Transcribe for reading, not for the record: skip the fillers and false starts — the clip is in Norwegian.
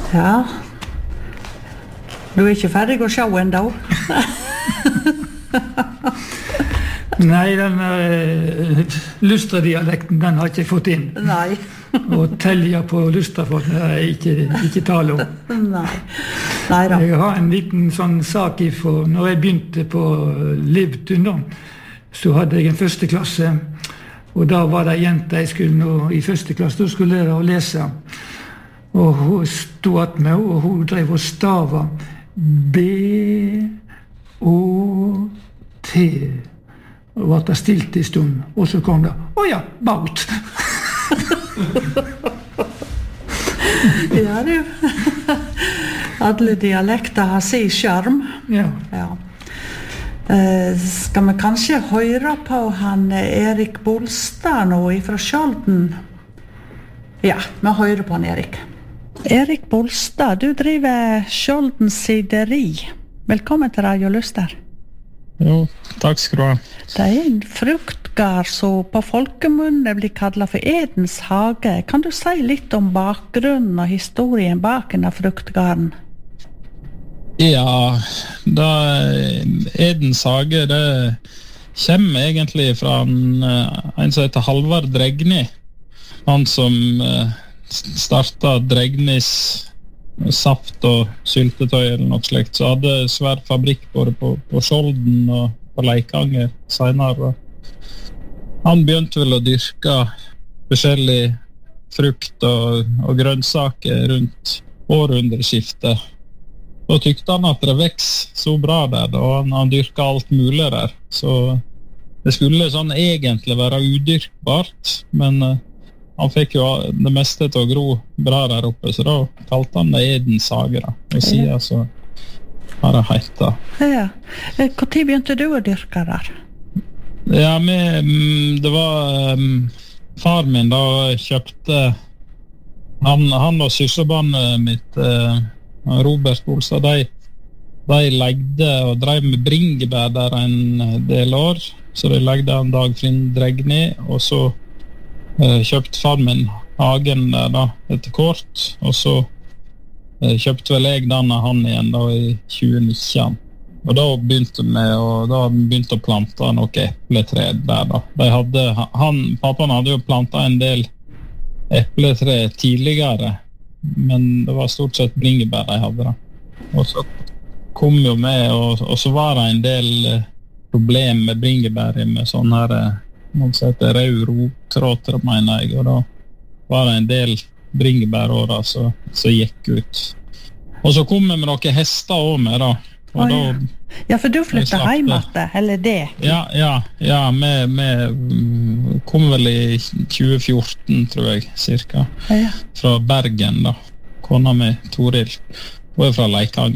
Ja. Du ikke ferdig å se enda? Nei, den Lustra-dialekten, den har ikke jeg fått inn. Nei. Og telja på Lustrafolk, det er ikke tale om. Nei. Nei da. Jeg har en liten sånn sak ifra, når jeg begynte på Livtun da, så hadde jeg en første klasse, og da var det jente jeg skulle nå i første klasse, da skulle jeg lære å lese. Og hun stod at meg, og hun drev og stava B-O-T. Og var det stilt i stund, og så kom det, ja, baut. Ja, du. Alle dialekter har sin skjerm. Ja. Ja. Skal vi kanskje høre på han Erik Bolstad nå fra Skjolden? Ja, vi hører på han Erik. Erik Bolstad, du driver Skjolden sideri. Velkommen til Radio Luster. Jo, takk skal du ha. Det er en fruktgard som på folkemunne blir kallet for Edens hage. Kan du si litt om bakgrunnen og historien bak denne fruktgarden? Ja, Edens hage, det kommer egentlig fra en som heter Halvard Dregni. Han som startet Dregnis saft og syltetøy eller noe slikt, så hadde svær fabrikk både på Skjolden og på Leikanger senere. Han begynte vel å dyrke forskjellig frukt og grønnsaker rundt århundreskiftet. Da tykte han at det vekst så bra der, og han dyrket alt mulig der. Så det skulle sånn egentlig være udyrkbart, men han fikk jo det meste til å gro bra der oppe, så da kalte han det Edens hage da. Og siden så har det heita. Ja. Hvor tid begynte du å dyrke der? Ja, det var far min da kjøpte han og søsterbarnet mitt Robert Bolstad, de legde og drev med bringebær der en del år, så de legde en Dagfinn Dregni, og så kjøpte far min hagen der da etter kort, og så kjøpte vel jeg den av han igjen da i 2019. Og da begynte vi å plante noen epletre der da. Pappaen hadde jo plantet en del epletre tidligere, men det var stort sett bringebær de hadde da. Og så kom jo med, og så var det en del problem med bringebær med sånn her, noe som heter rød rottråter, mener jeg, og da var det en del bringebærårer som gikk ut. Og så kom vi med noen hester også med da. Og da ja, for du flyttet hjem etter, eller det? Ja, vi kom vel i 2014, tror jeg, cirka. Ja. Fra Bergen da. Kona med Toril. Hun er fra Leikanger.